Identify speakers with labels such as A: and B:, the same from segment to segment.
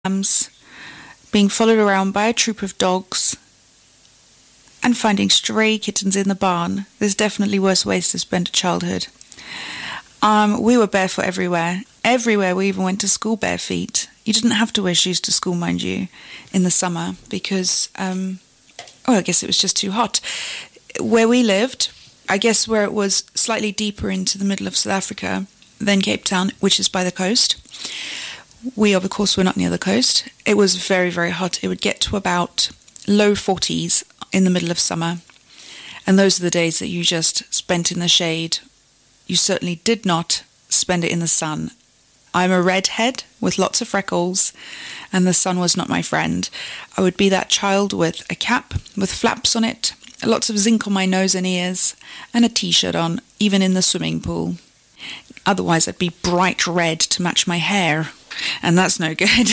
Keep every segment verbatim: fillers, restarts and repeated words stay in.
A: lambs, being followed around by a troop of dogs, and finding stray kittens in the barn. There's definitely worse ways to spend a childhood. Um, we were barefoot everywhere. Everywhere. We even went to school bare feet. You didn't have to wear shoes to school, mind you, in the summer because, um, oh, I guess it was just too hot. Where we lived, I guess where it was slightly deeper into the middle of South Africa than Cape Town, which is by the coast. We, of course, were not near the coast. It was very, very hot. It would get to about low forties in the middle of summer. And those are the days that you just spent in the shade. You certainly did not spend it in the sun. I'm a redhead with lots of freckles, and the sun was not my friend. I would be that child with a cap with flaps on it, lots of zinc on my nose and ears, and a t-shirt on, even in the swimming pool. Otherwise, I'd be bright red to match my hair, and that's no good.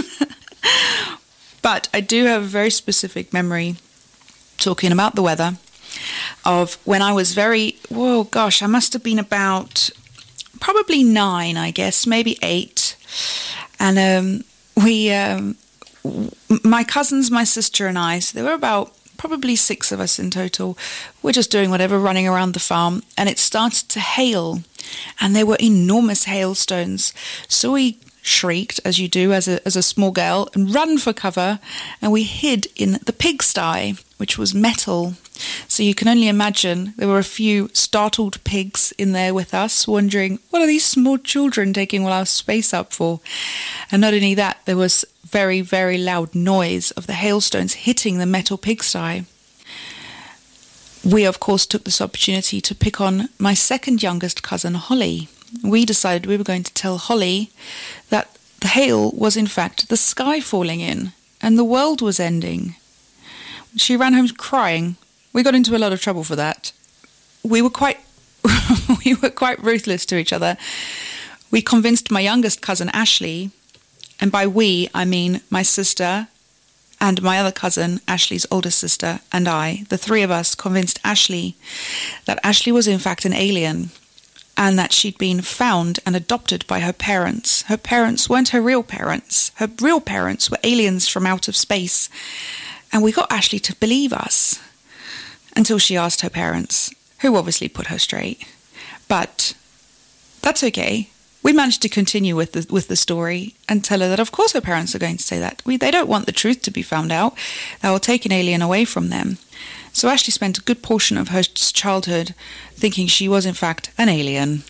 A: But I do have a very specific memory, talking about the weather, of when I was very, whoa, gosh, I must have been about probably nine, I guess, maybe eight. And um, we, um, my cousins, my sister and I, so there were about probably six of us in total. We're just doing whatever, running around the farm, and it started to hail, and there were enormous hailstones. So we shrieked, as you do as a as a small girl, and ran for cover, and we hid in the pigsty, which was metal. So you can only imagine there were a few startled pigs in there with us, wondering, what are these small children taking all our space up for? And not only that, there was very, very loud noise of the hailstones hitting the metal pigsty. We, of course, took this opportunity to pick on my second youngest cousin, Holly. We decided we were going to tell Holly that the hail was in fact the sky falling in and the world was ending. She ran home crying. We got into a lot of trouble for that. We were quite we were quite ruthless to each other. We convinced my youngest cousin Ashley, and by we I mean my sister and my other cousin, Ashley's older sister, and I, the three of us convinced Ashley that Ashley was in fact an alien, and that she'd been found and adopted by her parents. Her parents weren't her real parents. Her real parents were aliens from out of space. And we got Ashley to believe us until she asked her parents, who obviously put her straight. But that's okay. We managed to continue with the with the story and tell her that of course her parents are going to say that. We, they don't want the truth to be found out. That will take an alien away from them. So Ashley spent a good portion of her childhood thinking she was in fact an alien.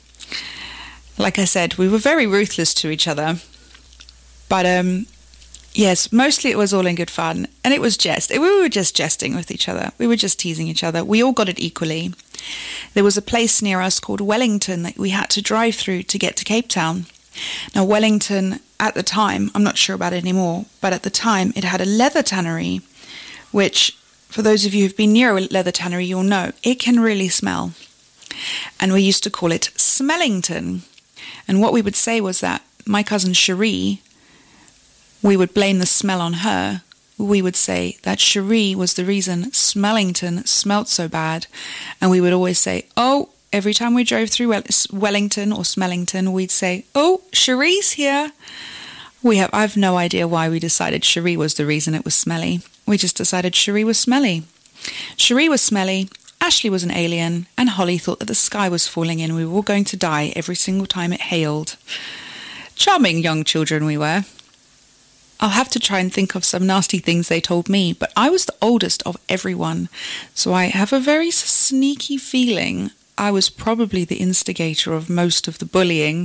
A: Like I said, we were very ruthless to each other. But um, yes, mostly it was all in good fun. And it was jest. We were just jesting with each other. We were just teasing each other. We all got it equally. There was a place near us called Wellington that we had to drive through to get to Cape Town. Now, Wellington, at the time, I'm not sure about it anymore, but at the time it had a leather tannery, which, for those of you who've been near a leather tannery, you'll know it can really smell. And we used to call it Smellington. And what we would say was that my cousin Cherie, we would blame the smell on her. We would say that Cherie was the reason Smellington smelt so bad. And we would always say, oh, every time we drove through Wellington or Smellington, we'd say, oh, Cherie's here. We have, I have no idea why we decided Cherie was the reason it was smelly. We just decided Cherie was smelly. Cherie was smelly, Ashley was an alien, and Holly thought that the sky was falling in. We were all going to die every single time it hailed. Charming young children we were. I'll have to try and think of some nasty things they told me, but I was the oldest of everyone, so I have a very sneaky feeling I was probably the instigator of most of the bullying.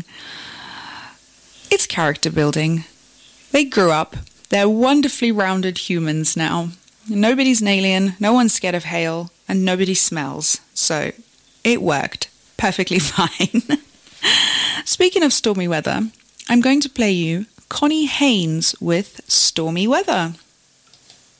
A: It's character building. They grew up. They're wonderfully rounded humans now. Nobody's an alien, no one's scared of hail, and nobody smells. So it worked perfectly fine. Speaking of stormy weather, I'm going to play you Connie Haynes with Stormy Weather.